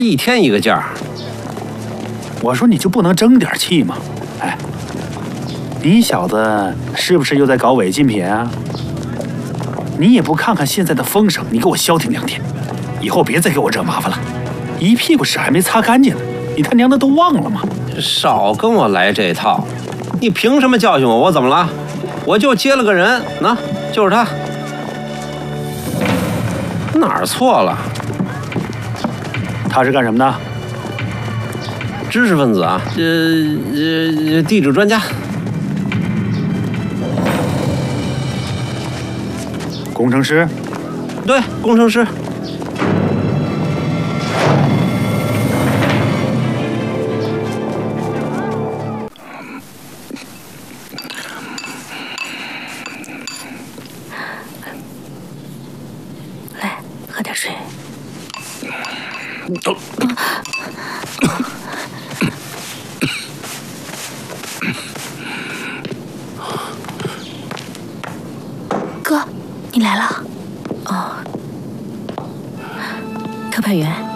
一天一个价。 我说你就不能争点气吗？哎，你小子是不是又在搞违禁品啊？你也不看看现在的风声，你给我消停2天，以后别再给我惹麻烦了。一屁股屎还没擦干净呢，你他娘的都忘了吗？ 少跟我来这套！你凭什么教训我？我怎么了？我就接了个人，那就是他。哪儿错了？ 他是干什么的？ 知识分子啊，地质专家。 工程师？ 对，工程师。 来，喝点水。哥，你来了。哦，特派员。